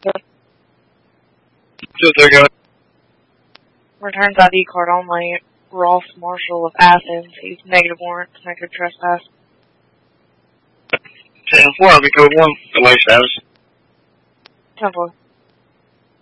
Just there, go. Returns ID card only. Ross Marshall of Athens. He's negative warrant, negative trespass. 10-4, I'll be code 1. Delay status. 10-4.